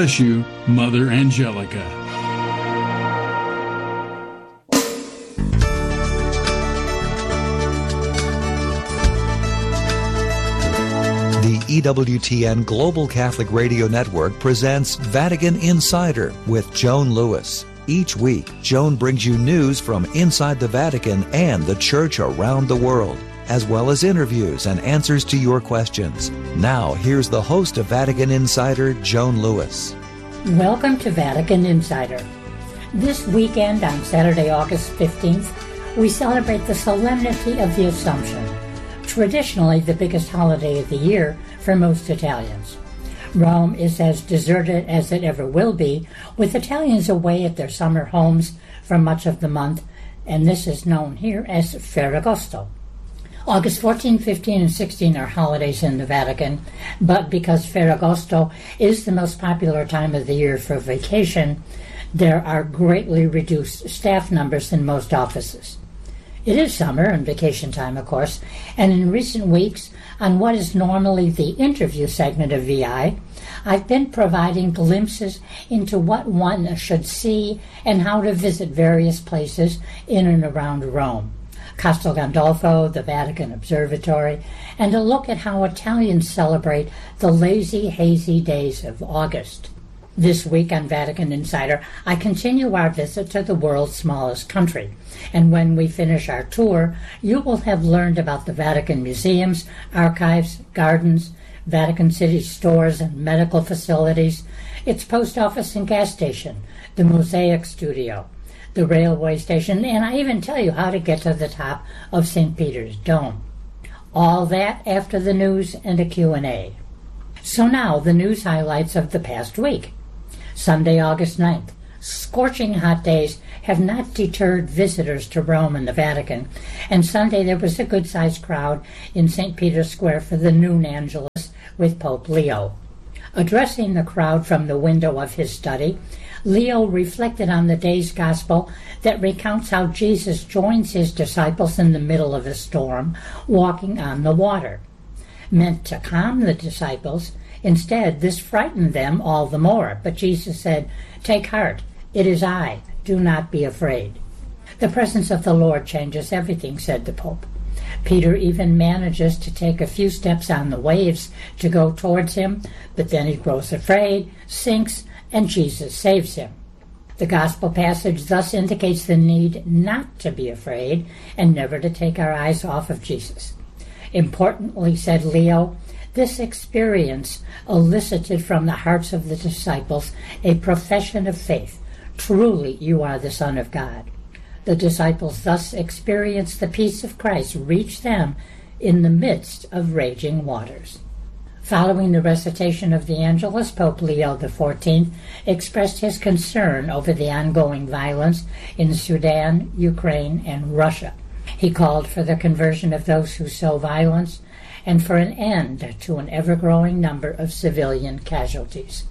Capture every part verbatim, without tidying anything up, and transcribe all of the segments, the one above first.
bless you, Mother Angelica. The E W T N Global Catholic Radio Network presents Vatican Insider with Joan Lewis. Each week, Joan brings you news from inside the Vatican and the Church around the world, as well as interviews and answers to your questions. Now, here's the host of Vatican Insider, Joan Lewis. Welcome to Vatican Insider. This weekend, on Saturday, August fifteenth, we celebrate the Solemnity of the Assumption, traditionally the biggest holiday of the year for most Italians. Rome is as deserted as it ever will be, with Italians away at their summer homes for much of the month, and this is known here as Ferragosto. August fourteen, fifteen, and sixteen are holidays in the Vatican, but because Ferragosto is the most popular time of the year for vacation, there are greatly reduced staff numbers in most offices. It is summer and vacation time, of course, and in recent weeks, on what is normally the interview segment of V I, I've been providing glimpses into what one should see and how to visit various places in and around Rome. Castel Gandolfo, the Vatican Observatory, and a look at how Italians celebrate the lazy, hazy days of August. This week on Vatican Insider, I continue our visit to the world's smallest country. And when we finish our tour, you will have learned about the Vatican museums, archives, gardens, Vatican City stores and medical facilities, its post office and gas station, the Mosaic Studio, the railway station, and I even tell you how to get to the top of Saint Peter's Dome. All that after the news and a Q and A. So now, the news highlights of the past week. Sunday, August ninth. Scorching hot days have not deterred visitors to Rome and the Vatican, and Sunday there was a good-sized crowd in Saint Peter's Square for the noon Angelus with Pope Leo. Addressing the crowd from the window of his study, Leo reflected on the day's gospel that recounts how Jesus joins his disciples in the middle of a storm, walking on the water. Meant to calm the disciples, instead this frightened them all the more, but Jesus said, "Take heart, it is I, do not be afraid." The presence of the Lord changes everything, said the Pope. Peter even manages to take a few steps on the waves to go towards him, but then he grows afraid, sinks, and Jesus saves him. The Gospel passage thus indicates the need not to be afraid and never to take our eyes off of Jesus. Importantly, said Leo, this experience elicited from the hearts of the disciples a profession of faith. Truly, you are the Son of God. The disciples thus experienced the peace of Christ reach them in the midst of raging waters. Following the recitation of the Angelus, Pope Leo the fourteenth expressed his concern over the ongoing violence in Sudan, Ukraine, and Russia. He called for the conversion of those who sow violence and for an end to an ever-growing number of civilian casualties.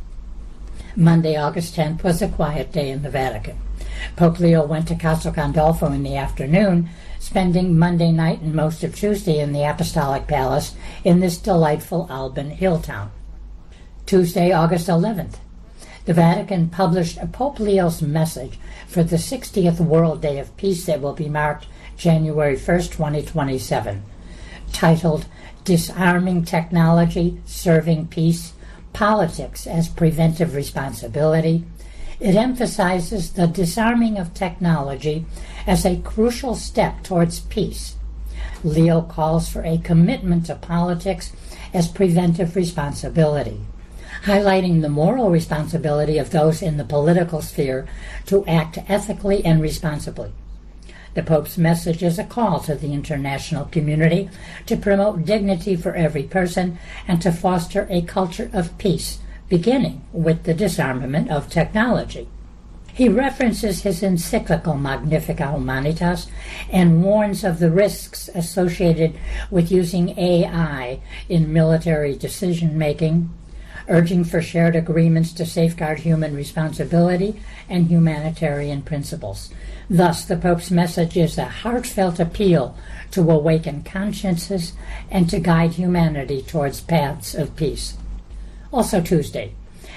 Monday, August tenth, was a quiet day in the Vatican. Pope Leo went to Castel Gandolfo in the afternoon, spending Monday night and most of Tuesday in the Apostolic Palace in this delightful Alban hill town. Tuesday, August eleventh. The Vatican published Pope Leo's message for the sixtieth World Day of Peace that will be marked January first, twenty twenty-seven, titled Disarming Technology, Serving Peace, Politics as Preventive Responsibility. It emphasizes the disarming of technology as a crucial step towards peace. Leo calls for a commitment to politics as preventive responsibility, highlighting the moral responsibility of those in the political sphere to act ethically and responsibly. The Pope's message is a call to the international community to promote dignity for every person and to foster a culture of peace, beginning with the disarmament of technology. He references his encyclical Magnificat Humanitas and warns of the risks associated with using A I in military decision-making, urging for shared agreements to safeguard human responsibility and humanitarian principles. Thus, the Pope's message is a heartfelt appeal to awaken consciences and to guide humanity towards paths of peace. Also Tuesday,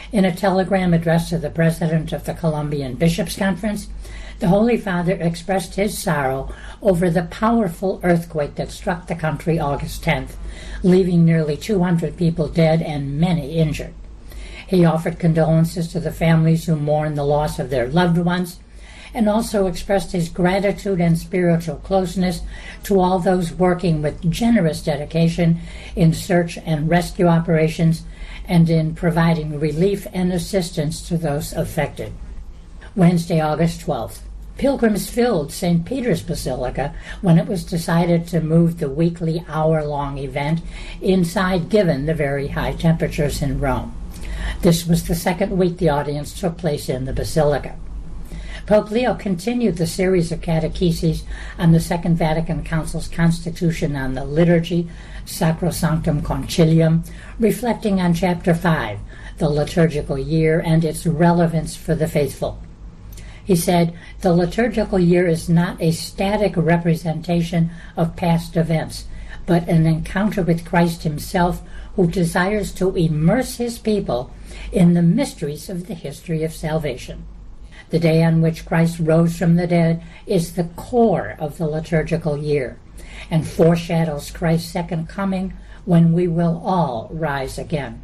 In a telegram addressed to the president of the Colombian Bishops' Conference, the Holy Father expressed his sorrow over the powerful earthquake that struck the country August tenth, leaving nearly two hundred people dead and many injured. He offered condolences to the families who mourn the loss of their loved ones, and also expressed his gratitude and spiritual closeness to all those working with generous dedication in search and rescue operations and in providing relief and assistance to those affected. Wednesday, August twelfth. Pilgrims filled Saint Peter's Basilica when it was decided to move the weekly hour-long event inside given the very high temperatures in Rome. This was the second week the audience took place in the Basilica. Pope Leo continued the series of catecheses on the Second Vatican Council's Constitution on the Liturgy, Sacrosanctum Concilium, reflecting on Chapter five, the liturgical year and its relevance for the faithful. He said, "The liturgical year is not a static representation of past events, but an encounter with Christ himself, who desires to immerse his people in the mysteries of the history of salvation. The day on which Christ rose from the dead is the core of the liturgical year and foreshadows Christ's second coming, when we will all rise again.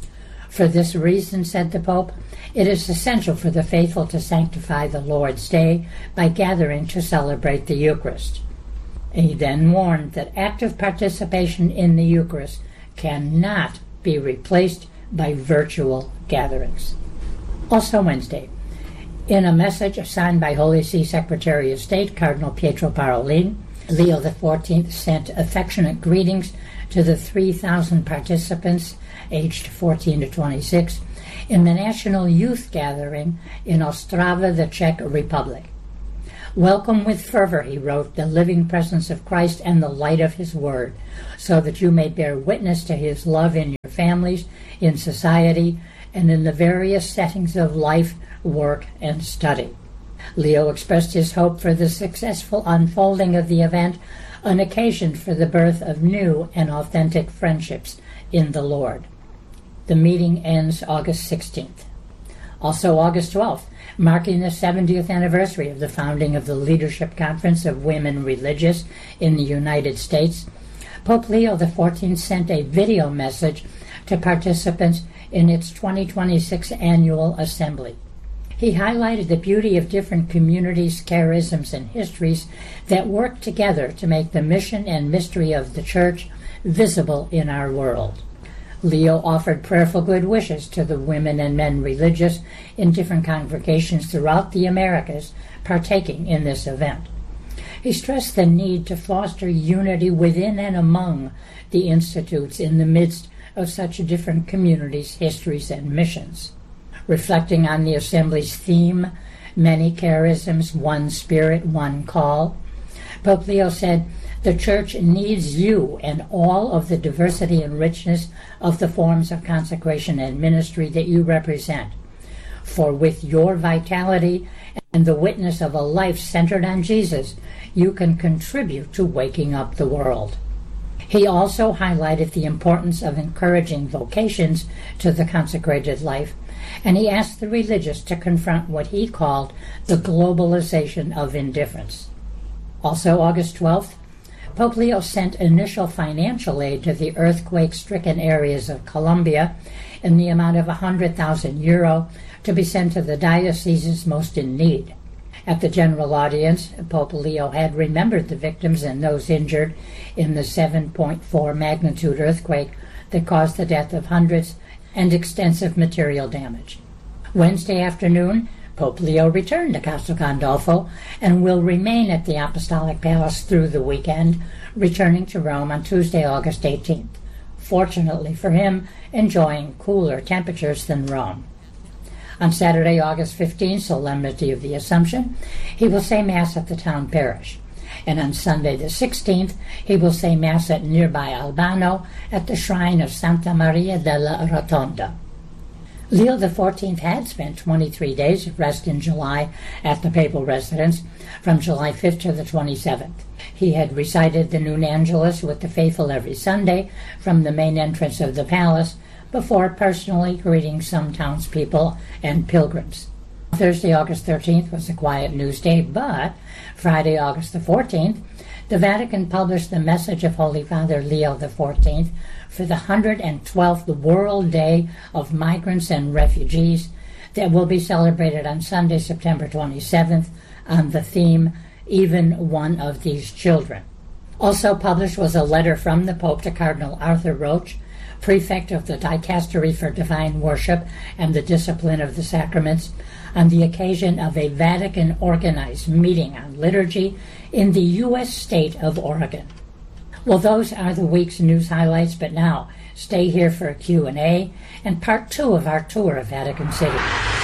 For this reason," said the Pope, "it is essential for the faithful to sanctify the Lord's Day by gathering to celebrate the Eucharist." He then warned that active participation in the Eucharist cannot be replaced by virtual gatherings. Also Wednesday, in a message signed by Holy See Secretary of State Cardinal Pietro Parolin, Leo the fourteenth sent affectionate greetings to the three thousand participants aged fourteen to twenty-six in the National Youth Gathering in Ostrava, the Czech Republic. "Welcome with fervor," he wrote, "the living presence of Christ and the light of his word, so that you may bear witness to his love in your families, in society, and in the various settings of life, work, and study." Leo expressed his hope for the successful unfolding of the event, an occasion for the birth of new and authentic friendships in the Lord. The meeting ends August sixteenth. Also August twelfth, marking the seventieth anniversary of the founding of the Leadership Conference of Women Religious in the United States, Pope Leo the fourteenth sent a video message to participants in its twenty twenty-six annual assembly. He highlighted the beauty of different communities, charisms, and histories that work together to make the mission and mystery of the Church visible in our world. Leo offered prayerful good wishes to the women and men religious in different congregations throughout the Americas partaking in this event. He stressed the need to foster unity within and among the institutes in the midst of such different communities, histories, and missions. Reflecting on the Assembly's theme, "Many Charisms, One Spirit, One Call," Pope Leo said, "The Church needs you and all of the diversity and richness of the forms of consecration and ministry that you represent. For with your vitality and the witness of a life centered on Jesus, you can contribute to waking up the world." He also highlighted the importance of encouraging vocations to the consecrated life, and he asked the religious to confront what he called the globalization of indifference. Also August twelfth, Pope Leo sent initial financial aid to the earthquake-stricken areas of Colombia in the amount of one hundred thousand euro to be sent to the dioceses most in need. At the general audience, Pope Leo had remembered the victims and those injured in the seven point four magnitude earthquake that caused the death of hundreds and extensive material damage. Wednesday afternoon, Pope Leo returned to Castel Gandolfo and will remain at the Apostolic Palace through the weekend, returning to Rome on Tuesday, August eighteenth. Fortunately for him, enjoying cooler temperatures than Rome. On Saturday, August fifteenth, Solemnity of the Assumption, he will say Mass at the town parish. And on Sunday the sixteenth, he will say Mass at nearby Albano at the shrine of Santa Maria della Rotonda. Leo the fourteenth had spent twenty-three days of rest in July at the papal residence, from July fifth to the twenty-seventh. He had recited the Noon Angelus with the faithful every Sunday from the main entrance of the palace, before personally greeting some townspeople and pilgrims. Thursday, August thirteenth was a quiet news day, but Friday, August the fourteenth, the Vatican published the message of Holy Father Leo the fourteenth for the one hundred twelfth World Day of Migrants and Refugees that will be celebrated on Sunday, September twenty-seventh, on the theme, Even One of These Children. Also published was a letter from the Pope to Cardinal Arthur Roche, prefect of the Dicastery for Divine Worship and the Discipline of the Sacraments, on the occasion of a Vatican-organized meeting on liturgy in the U S state of Oregon. Well, those are the week's news highlights, but now stay here for a Q and A and part two of our tour of Vatican City.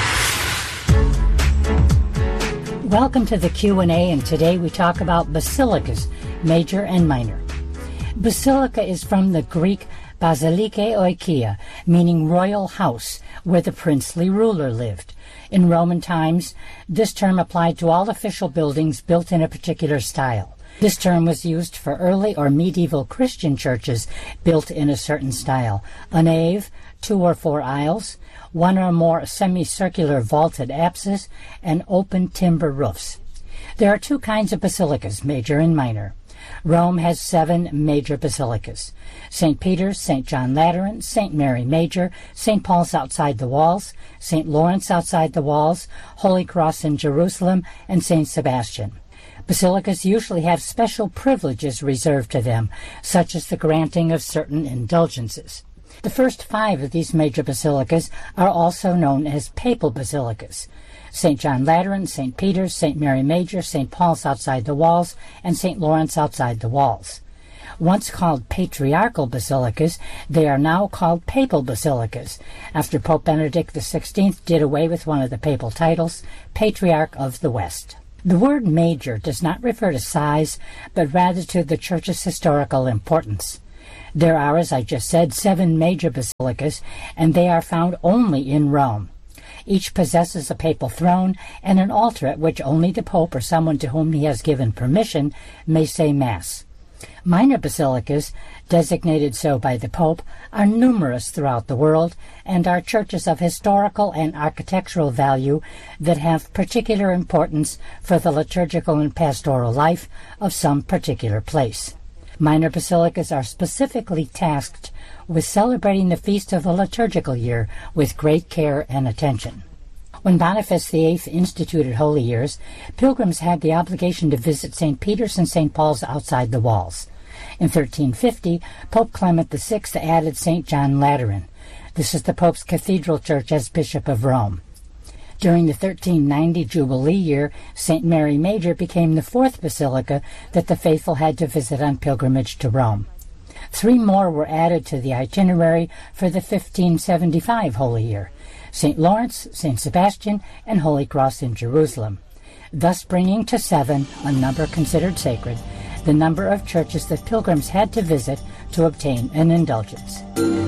Welcome to the Q and A, and today we talk about basilicas, major and minor. Basilica is from the Greek basilike oikia, meaning royal house, where the princely ruler lived. In Roman times, this term applied to all official buildings built in a particular style. This term was used for early or medieval Christian churches built in a certain style: a nave, two or four aisles, one or more semicircular vaulted apses, and open timber roofs. There are two kinds of basilicas, major and minor. Rome has seven major basilicas: Saint Peter's, Saint John Lateran, Saint Mary Major, Saint Paul's outside the walls, Saint Lawrence outside the walls, Holy Cross in Jerusalem, and Saint Sebastian. Basilicas usually have special privileges reserved to them, such as the granting of certain indulgences. The first five of these major basilicas are also known as papal basilicas: Saint John Lateran, Saint Peter's, Saint Mary Major, Saint Paul's outside the walls, and Saint Lawrence outside the walls. Once called patriarchal basilicas, they are now called papal basilicas, after Pope Benedict the sixteenth did away with one of the papal titles, Patriarch of the West. The word major does not refer to size, but rather to the Church's historical importance. There are, as I just said, seven major basilicas, and they are found only in Rome. Each possesses a papal throne and an altar at which only the Pope or someone to whom he has given permission may say Mass. Minor basilicas, designated so by the Pope, are numerous throughout the world and are churches of historical and architectural value that have particular importance for the liturgical and pastoral life of some particular place. Minor basilicas are specifically tasked with celebrating the feast of the liturgical year with great care and attention. When Boniface the eighth instituted Holy Years, pilgrims had the obligation to visit Saint Peter's and Saint Paul's outside the walls. In thirteen fifty, Pope Clement the sixth added Saint John Lateran. This is the Pope's cathedral church as Bishop of Rome. During the thirteen ninety Jubilee year, Saint Mary Major became the fourth basilica that the faithful had to visit on pilgrimage to Rome. Three more were added to the itinerary for the fifteen seventy-five Holy Year: Saint Lawrence, Saint Sebastian, and Holy Cross in Jerusalem, thus bringing to seven, a number considered sacred, the number of churches that pilgrims had to visit to obtain an indulgence.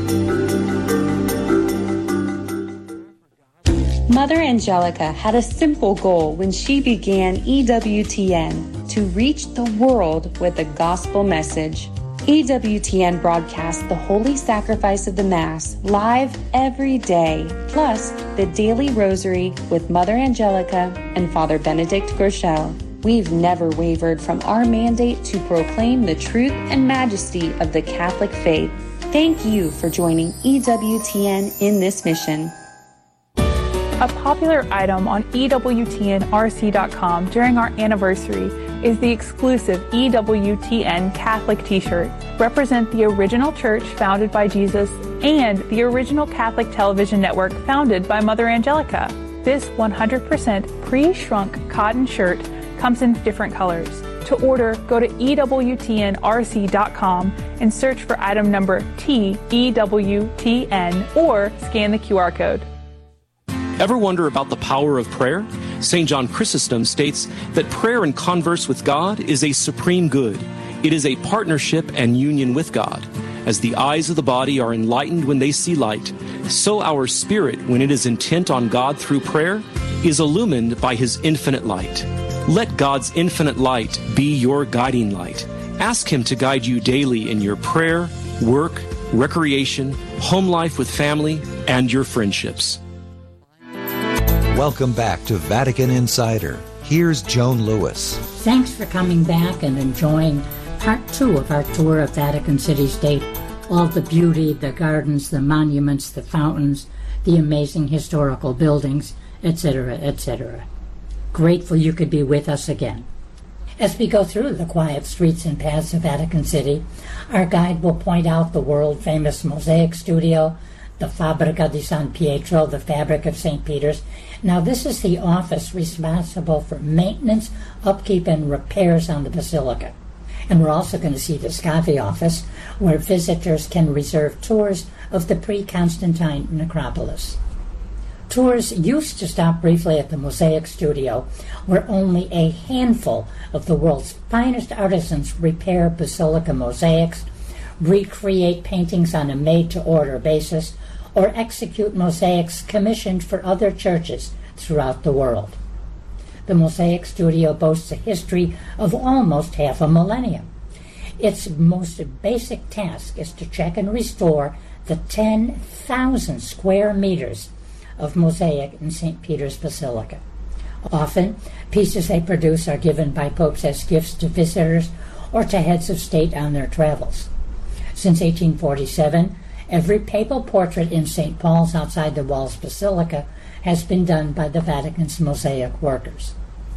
Mother Angelica had a simple goal when she began E W T N: to reach the world with the gospel message. E W T N broadcasts the Holy Sacrifice of the Mass live every day, plus the Daily Rosary with Mother Angelica and Father Benedict Groeschel. We've never wavered from our mandate to proclaim the truth and majesty of the Catholic faith. Thank you for joining E W T N in this mission. A popular item on E W T N R C dot com during our anniversary is the exclusive E W T N Catholic t-shirt. Represent the original church founded by Jesus and the original Catholic television network founded by Mother Angelica. This one hundred percent pre-shrunk cotton shirt comes in different colors. To order, go to E W T N R C dot com and search for item number T E W T N or scan the Q R code. Ever wonder about the power of prayer? Saint John Chrysostom states that prayer and converse with God is a supreme good. It is a partnership and union with God. As the eyes of the body are enlightened when they see light, so our spirit, when it is intent on God through prayer, is illumined by His infinite light. Let God's infinite light be your guiding light. Ask Him to guide you daily in your prayer, work, recreation, home life with family, and your friendships. Welcome back to Vatican Insider. Here's Joan Lewis. Thanks for coming back and enjoying part two of our tour of Vatican City State. All the beauty, the gardens, the monuments, the fountains, the amazing historical buildings, et cetera, et cetera. Grateful you could be with us again. As we go through the quiet streets and paths of Vatican City, our guide will point out the world-famous Mosaic Studio, the Fabbrica di San Pietro, the Fabric of Saint Peter's. Now, this is the office responsible for maintenance, upkeep, and repairs on the Basilica. And we're also going to see the Scavi office, where visitors can reserve tours of the pre-Constantine necropolis. Tours used to stop briefly at the Mosaic Studio, where only a handful of the world's finest artisans repair basilica mosaics, recreate paintings on a made-to-order basis, or execute mosaics commissioned for other churches throughout the world. The Mosaic Studio boasts a history of almost half a millennium. Its most basic task is to check and restore the ten thousand square meters of mosaic in Saint Peter's Basilica. Often, pieces they produce are given by popes as gifts to visitors or to heads of state on their travels. Since eighteen forty-seven, every papal portrait in Saint Paul's outside the walls Basilica has been done by the Vatican's mosaic workers.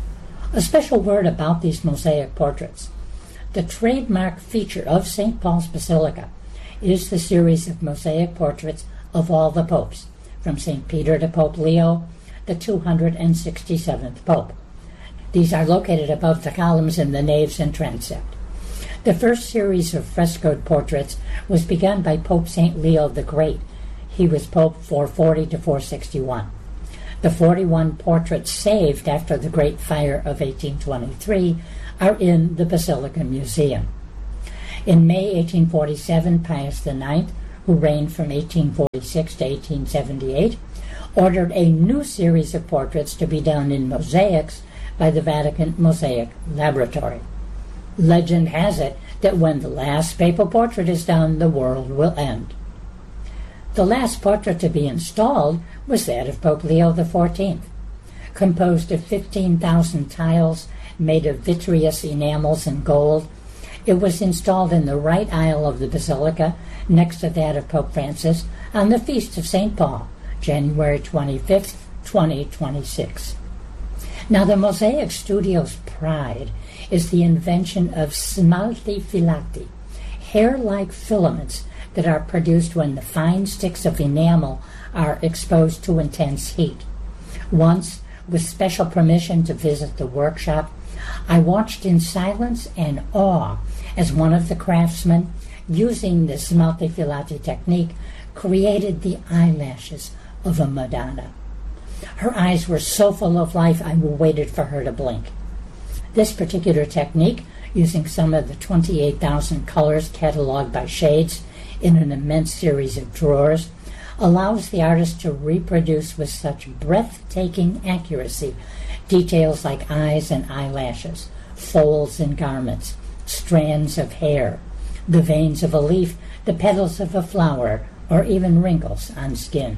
A special word about these mosaic portraits. The trademark feature of Saint Paul's Basilica is the series of mosaic portraits of all the popes, from Saint Peter to Pope Leo, the two hundred sixty-seventh Pope. These are located above the columns in the naves and transept. The first series of frescoed portraits was begun by Pope Saint Leo the Great. He was Pope four forty to four sixty-one. The forty-one portraits saved after the Great Fire of eighteen twenty-three are in the Basilica Museum. In May eighteen forty-seven, Pius the Ninth, who reigned from eighteen forty-six to eighteen seventy-eight, ordered a new series of portraits to be done in mosaics by the Vatican Mosaic Laboratory. Legend has it that when the last papal portrait is done, the world will end. The last portrait to be installed was that of Pope Leo the fourteenth. Composed of fifteen thousand tiles made of vitreous enamels and gold, it was installed in the right aisle of the Basilica, next to that of Pope Francis, on the Feast of Saint Paul, January twenty-fifth, twenty twenty-six. Now, the Mosaic Studio's pride is the invention of smalti filati, hair-like filaments that are produced when the fine sticks of enamel are exposed to intense heat. Once, with special permission to visit the workshop, I watched in silence and awe as one of the craftsmen, using the smalti filati technique, created the eyelashes of a Madonna. Her eyes were so full of life I waited for her to blink. This particular technique, using some of the twenty-eight thousand colors cataloged by shades in an immense series of drawers, allows the artist to reproduce with such breathtaking accuracy details like eyes and eyelashes, folds in garments, strands of hair, the veins of a leaf, the petals of a flower, or even wrinkles on skin.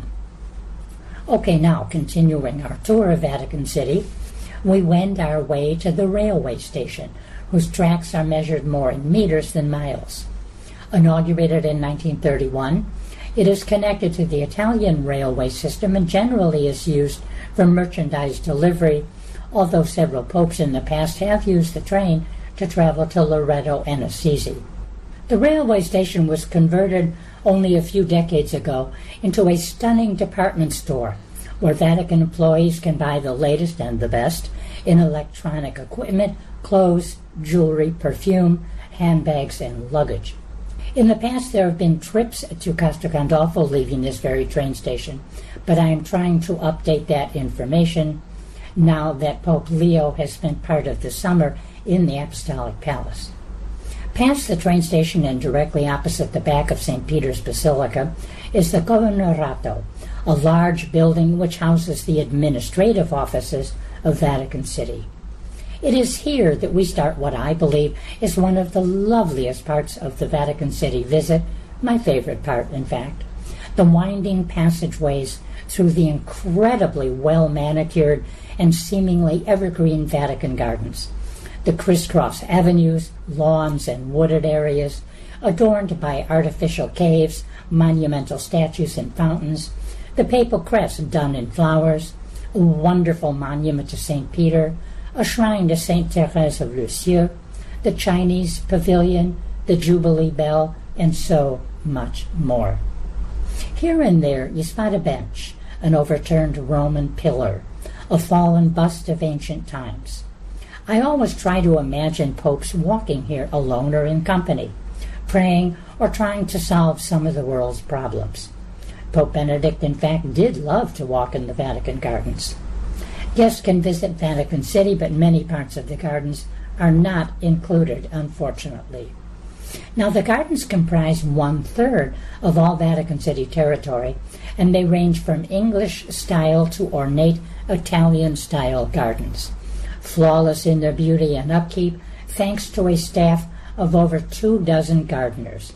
Okay, now, continuing our tour of Vatican City, we wend our way to the railway station, whose tracks are measured more in meters than miles. Inaugurated in nineteen thirty-one, it is connected to the Italian railway system and generally is used for merchandise delivery, although several popes in the past have used the train to travel to Loreto and Assisi. The railway station was converted only a few decades ago into a stunning department store where Vatican employees can buy the latest and the best in electronic equipment, clothes, jewelry, perfume, handbags, and luggage. In the past, there have been trips to Castel Gandolfo leaving this very train station, but I am trying to update that information now that Pope Leo has spent part of the summer in the Apostolic Palace. Past the train station and directly opposite the back of Saint Peter's Basilica is the Governatorato, a large building which houses the administrative offices of Vatican City. It is here that we start what I believe is one of the loveliest parts of the Vatican City visit, my favorite part, in fact. the winding passageways through the incredibly well-manicured and seemingly evergreen Vatican gardens, the crisscross avenues, lawns, and wooded areas adorned by artificial caves, monumental statues and fountains, the papal crest done in flowers, a wonderful monument to Saint Peter, a shrine to Saint Thérèse of Lisieux, the Chinese pavilion, the Jubilee Bell, and so much more. Here and there you spot a bench, an overturned Roman pillar, a fallen bust of ancient times. I always try to imagine popes walking here alone or in company, praying or trying to solve some of the world's problems. Pope Benedict, in fact, did love to walk in the Vatican gardens. Guests can visit Vatican City, but many parts of the gardens are not included, unfortunately. Now, the gardens comprise one-third of all Vatican City territory, and they range from English-style to ornate Italian-style gardens, flawless in their beauty and upkeep, thanks to a staff of over two dozen gardeners.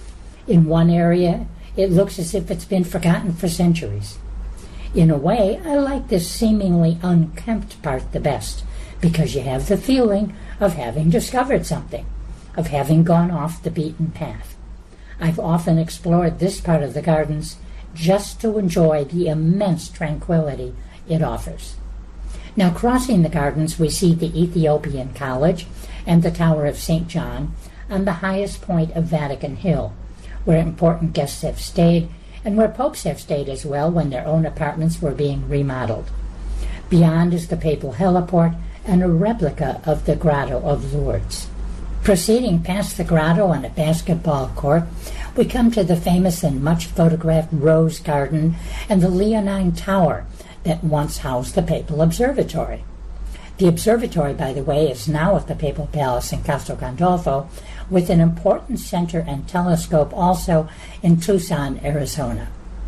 In one area, it looks as if it's been forgotten for centuries. In a way, I like this seemingly unkempt part the best, because you have the feeling of having discovered something, of having gone off the beaten path. I've often explored this part of the gardens just to enjoy the immense tranquility it offers. Now, crossing the gardens, we see the Ethiopian College and the Tower of Saint John on the highest point of Vatican Hill, where important guests have stayed and where popes have stayed as well when their own apartments were being remodeled. Beyond is the papal heliport and a replica of the Grotto of Lourdes. Proceeding past the grotto and a basketball court, we come to the famous and much photographed Rose Garden and the Leonine Tower that once housed the Papal Observatory. The observatory, by the way, is now at the Papal Palace in Castel Gandolfo, with an important center and telescope also in Tucson, Arizona.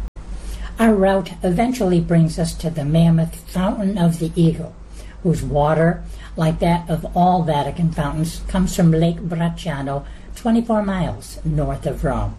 Our route eventually brings us to the mammoth Fountain of the Eagle, whose water, like that of all Vatican fountains, comes from Lake Bracciano, twenty-four miles north of Rome.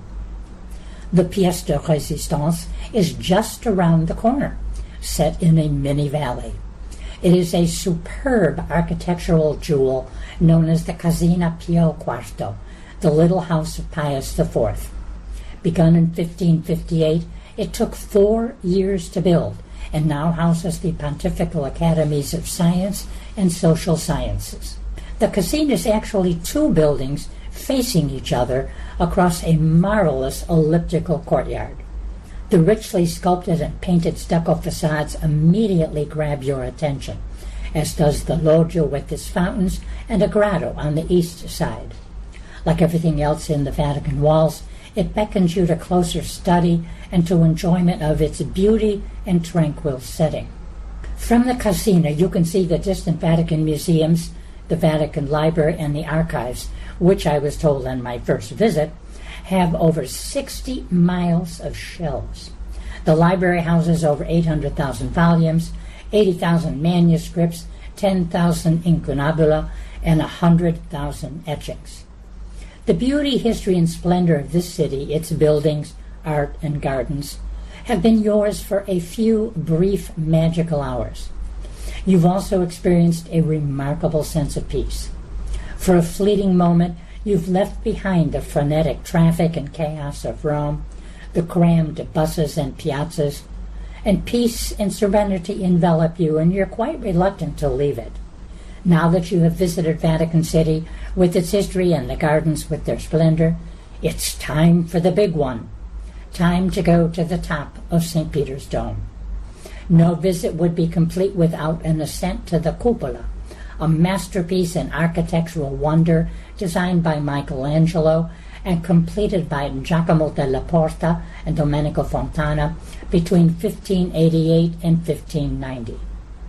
The Pièce de Résistance is just around the corner, set in a mini valley. It is a superb architectural jewel known as the Casina Pio Quarto, the Little House of Pius the Fourth. Begun in fifteen fifty-eight, it took four years to build, and now houses the Pontifical Academies of Science and Social Sciences. The casino is actually two buildings facing each other across a marvelous elliptical courtyard. The richly sculpted and painted stucco facades immediately grab your attention, as does the loggia with its fountains and a grotto on the east side. Like everything else in the Vatican walls, it beckons you to closer study and to enjoyment of its beauty and tranquil setting. From the Casino, you can see the distant Vatican museums, the Vatican Library, and the archives, which I was told on my first visit, have over sixty miles of shelves. The library houses over eight hundred thousand volumes, eighty thousand manuscripts, ten thousand incunabula, and one hundred thousand etchings. The beauty, history, and splendor of this city, its buildings, art, and gardens, have been yours for a few brief magical hours. You've also experienced a remarkable sense of peace. For a fleeting moment, you've left behind the frenetic traffic and chaos of Rome, the crammed buses and piazzas, and peace and serenity envelop you, and you're quite reluctant to leave it. Now that you have visited Vatican City with its history and the gardens with their splendor, it's time for the big one. Time to go to the top of Saint Peter's Dome. No visit would be complete without an ascent to the cupola, a masterpiece and architectural wonder designed by Michelangelo and completed by Giacomo della Porta and Domenico Fontana between fifteen eighty-eight and fifteen ninety.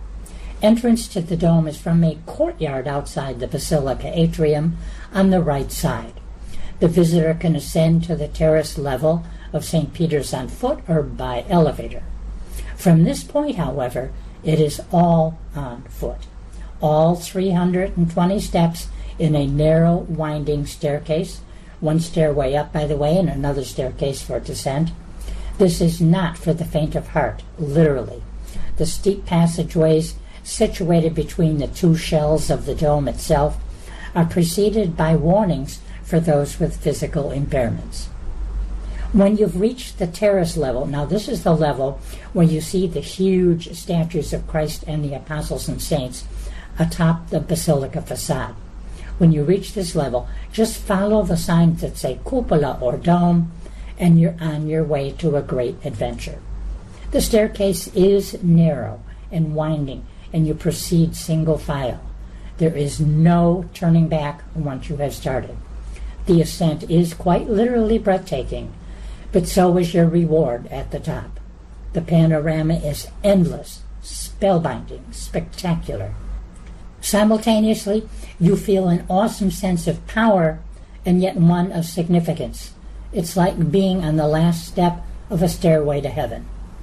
Entrance to the dome is from a courtyard outside the Basilica atrium on the right side. The visitor can ascend to the terrace level of Saint Peter's on foot or by elevator. From this point, however, it is all on foot. All three hundred twenty steps in a narrow, winding staircase, one stairway up, by the way, and another staircase for descent. This is not for the faint of heart, literally. The steep passageways situated between the two shells of the dome itself are preceded by warnings for those with physical impairments. When you've reached the terrace level, now this is the level where you see the huge statues of Christ and the apostles and saints atop the basilica facade. When you reach this level, just follow the signs that say cupola or dome, and you're on your way to a great adventure. The staircase is narrow and winding, and you proceed single file. There is no turning back once you have started. The ascent is quite literally breathtaking, but so is your reward at the top. The panorama is endless, spellbinding, spectacular. Simultaneously, you feel an awesome sense of power and yet one of significance. It's like being on the last step of a stairway to heaven.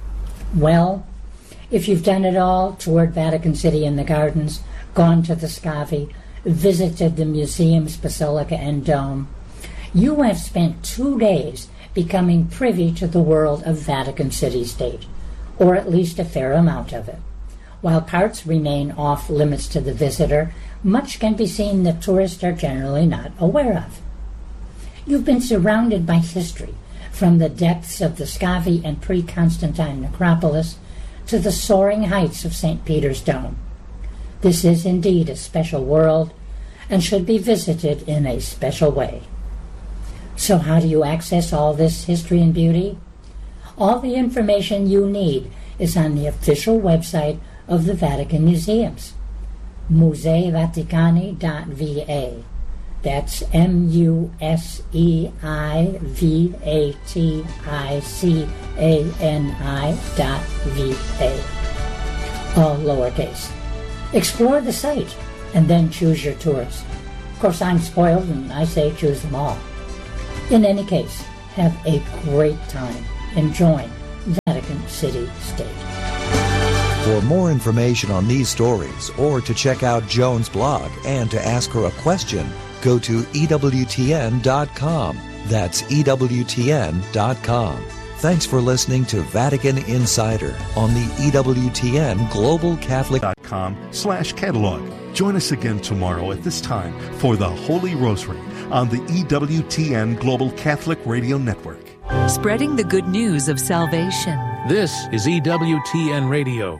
Well, if you've done it all, toured Vatican City and the gardens, gone to the Scavi, visited the museums, basilica, and dome, you have spent two days becoming privy to the world of Vatican City-State, or at least a fair amount of it. While parts remain off limits to the visitor, much can be seen that tourists are generally not aware of. You've been surrounded by history, from the depths of the Scavi and pre-Constantine necropolis to the soaring heights of Saint Peter's Dome. This is indeed a special world and should be visited in a special way. So how do you access all this history and beauty? All the information you need is on the official website of the Vatican Museums, musei vaticani dot v a. That's M U S E I V A T I C A N I dot V A. All lowercase. Explore the site and then choose your tours. Of course, I'm spoiled and I say choose them all. In any case, have a great time enjoying Vatican City-State. For more information on these stories or to check out Joan's blog and to ask her a question, go to E W T N dot com. That's E W T N dot com. Thanks for listening to Vatican Insider on the E W T N Global Catholic dot com slash catalog. Join us again tomorrow at this time for the Holy Rosary on the E W T N Global Catholic Radio Network. Spreading the good news of salvation. This is E W T N Radio.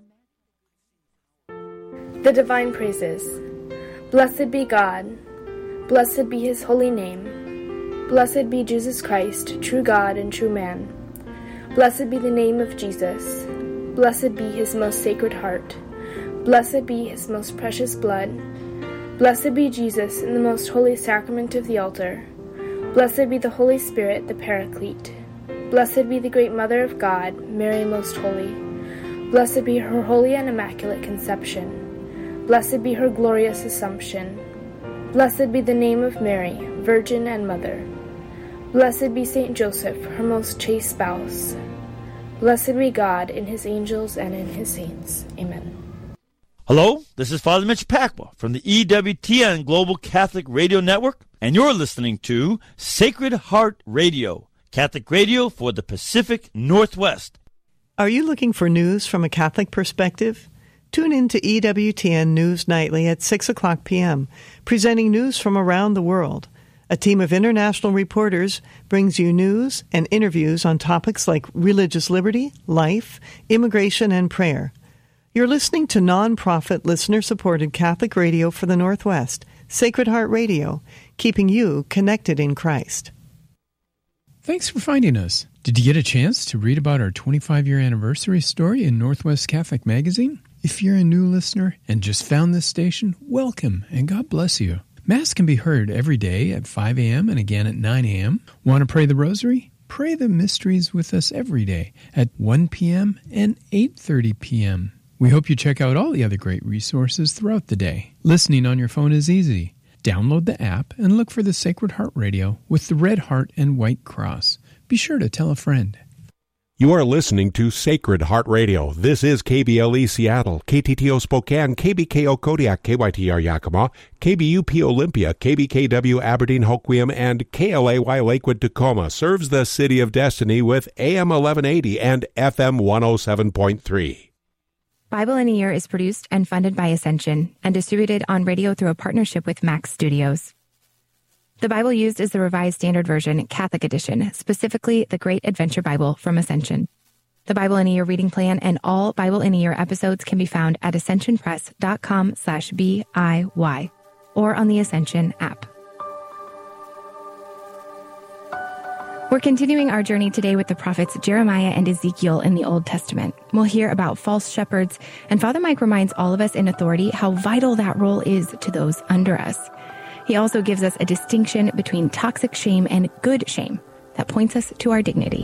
The Divine Praises. Blessed be God. Blessed be His holy name. Blessed be Jesus Christ, true God and true man. Blessed be the name of Jesus. Blessed be His most sacred heart. Blessed be His most precious blood. Blessed be Jesus in the most holy sacrament of the altar. Blessed be the Holy Spirit, the Paraclete. Blessed be the great Mother of God, Mary most holy. Blessed be her holy and immaculate conception. Blessed be her glorious Assumption. Blessed be the name of Mary, Virgin and Mother. Blessed be Saint Joseph, her most chaste spouse. Blessed be God in His angels and in His saints. Amen. Hello, this is Father Mitch Pacwa from the E W T N Global Catholic Radio Network, and you're listening to Sacred Heart Radio, Catholic radio for the Pacific Northwest. Are you looking for news from a Catholic perspective? Tune in to E W T N News Nightly at six o'clock p.m., presenting news from around the world. A team of international reporters brings you news and interviews on topics like religious liberty, life, immigration, and prayer. You're listening to non-profit, listener-supported Catholic radio for the Northwest, Sacred Heart Radio, keeping you connected in Christ. Thanks for finding us. Did you get a chance to read about our twenty-five-year anniversary story in Northwest Catholic Magazine? If you're a new listener and just found this station, welcome and God bless you. Mass can be heard every day at five a.m. and again at nine a.m. Want to pray the rosary? Pray the mysteries with us every day at one p.m. and eight thirty p.m. We hope you check out all the other great resources throughout the day. Listening on your phone is easy. Download the app and look for the Sacred Heart Radio with the red heart and white cross. Be sure to tell a friend. You are listening to Sacred Heart Radio. This is K B L E Seattle, K T T O Spokane, K B K O Kodiak, K Y T R Yakima, K B U P Olympia, K B K W Aberdeen Hoquiam, and K L A Y Lakewood Tacoma. Serves the City of Destiny with A M eleven eighty and F M one oh seven point three. Bible in a Year is produced and funded by Ascension and distributed on radio through a partnership with Max Studios. The Bible used is the Revised Standard Version, Catholic Edition, specifically the Great Adventure Bible from Ascension. The Bible in a Year reading plan and all Bible in a Year episodes can be found at ascensionpress.com slash B-I-Y or on the Ascension app. We're continuing our journey today with the prophets Jeremiah and Ezekiel in the Old Testament. We'll hear about false shepherds, and Father Mike reminds all of us in authority how vital that role is to those under us. He also gives us a distinction between toxic shame and good shame that points us to our dignity.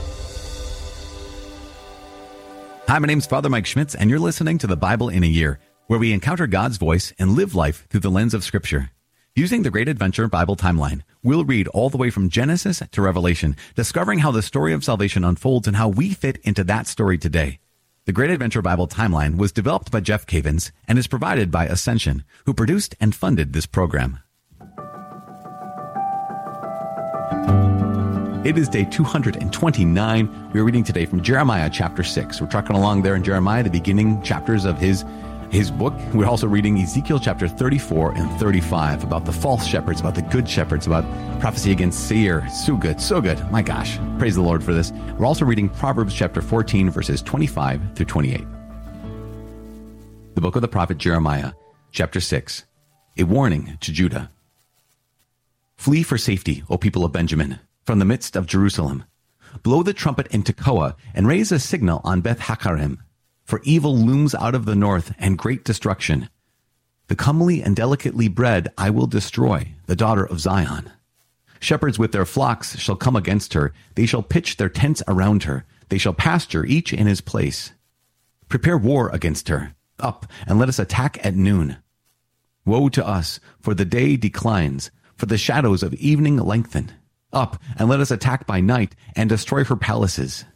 Hi, my name's Father Mike Schmitz, and you're listening to the Bible in a Year, where we encounter God's voice and live life through the lens of Scripture. Using the Great Adventure Bible Timeline, we'll read all the way from Genesis to Revelation, discovering how the story of salvation unfolds and how we fit into that story today. The Great Adventure Bible Timeline was developed by Jeff Cavins and is provided by Ascension, who produced and funded this program. It is day two hundred twenty-nine. We're reading today from Jeremiah chapter six. We're trucking along there in Jeremiah, the beginning chapters of his his book. We're also reading Ezekiel chapter thirty-four and thirty-five about the false shepherds, about the good shepherds, about prophecy against Seir. So good, so good. My gosh, praise the Lord for this. We're also reading Proverbs chapter fourteen, verses twenty-five through twenty-eight. The book of the prophet Jeremiah, chapter six, a warning to Judah. Flee for safety, O people of Benjamin, from the midst of Jerusalem. Blow the trumpet in Tekoa and raise a signal on Beth Hakarim. For evil looms out of the north and great destruction. The comely and delicately bred I will destroy, the daughter of Zion. Shepherds with their flocks shall come against her. They shall pitch their tents around her. They shall pasture each in his place. Prepare war against her. Up, and let us attack at noon. Woe to us, for the day declines, for the shadows of evening lengthen. Up, and let us attack by night, and destroy her palaces.